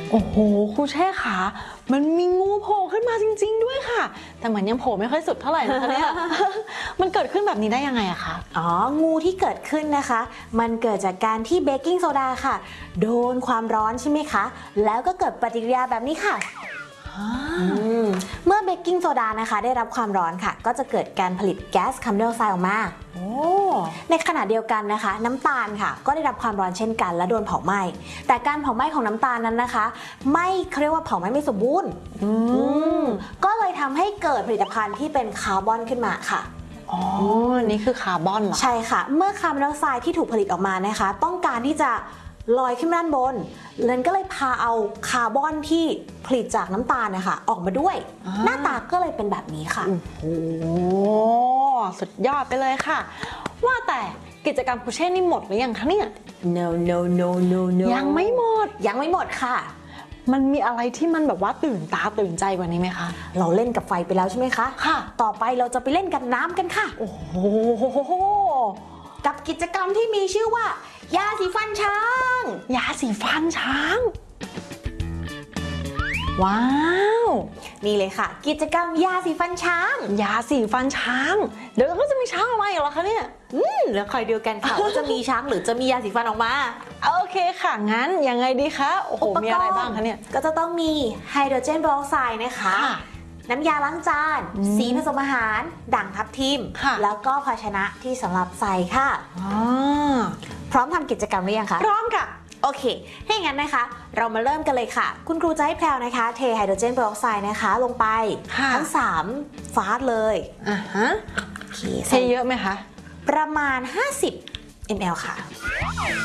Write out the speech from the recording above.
โอ้โหครูแช่ขามันมีงูโผล่ขึ้นมาจริงๆด้วยค่ะแต่เหมือนยังโผล่ไม่ค่อยสุดเท่าไหร่นะคะเนี่ย มันเกิดขึ้นแบบนี้ได้ยังไงอะคะงูที่เกิดขึ้นนะคะมันเกิดจากการที่เบกกิ้งโซดาค่ะโดนความร้อนใช่ไหมคะแล้วก็เกิดปฏิกิริยาแบบนี้ค่ะเมื่อเบกกิ้งโซดานะคะได้รับความร้อนค่ะก็จะเกิดการผลิตแก๊สคาร์บอนไดออกไซด์ออกมาในขณะเดียวกันนะคะน้ำตาลค่ะก็ได้รับความร้อนเช่นกันและโดนเผาไหม้แต่การเผาไหม้ของน้ำตาลนั้นนะคะไม่เรียกว่าเผาไหม้ไม่สมบูรณ์ก็เลยทำให้เกิดผลิตภัณฑ์ที่เป็นคาร์บอนขึ้นมาค่ะนี่คือคาร์บอนเหรอใช่ค่ะเมื่อคาร์บอนไดออกไซด์ที่ถูกผลิตออกมานะคะต้องการที่จะลอยขึ้นด้านบนเลยก็เลยพาเอาคาร์บอนที่ผลิตจากน้ำตาลนะคะออกมาด้วยหน้าตาก็เลยเป็นแบบนี้ค่ะโอ้โหสุดยอดไปเลยค่ะว่าแต่กิจกรรมครูเช่นี่หมดหรือยังคะเนี่ย no ยังไม่หมดค่ะมันมีอะไรที่มันแบบว่าตื่นตาตื่นใจกว่านี้ไหมคะเราเล่นกับไฟไปแล้วใช่ไหมคะค่ะต่อไปเราจะไปเล่นกับน้ำกันค่ะโอ้โหกับกิจกรรมที่มีชื่อว่ายาสีฟันช้างยาสีฟันช้างว้าวนี่เลยค่ะกิจกรรมยาสีฟันช้างยาสีฟันช้างเดี๋ยวก็จะมีช้างออกมาอีกเหรอคะเนี่ยแล้วคอยดูกันค่ะ ว่าจะมีช้างหรือจะมียาสีฟันออกมาโอเคค่ะงั้นยังไงดีคะโอ้โหมีอะไรบ้างคะเนี่ยก็จะต้องมีไฮโดรเจนเปอร์ออกไซด์นะคะน้ำยาล้างจานสีผสมอาหารด่างทับทิมแล้วก็ภาชนะที่สำหรับใส่ค่ะพร้อมทำกิจกรรมหรือยังคะพร้อมค่ะโอเคถ้าอย่างนั้นนะคะเรามาเริ่มกันเลยค่ะคุณครูจะให้แพรวนะคะเทไฮโดรเจนเปอร์ออกไซด์นะคะลงไปทั้ง3ฟาสเลยเทเยอะไหมคะประมาณ50 ml ค่ะ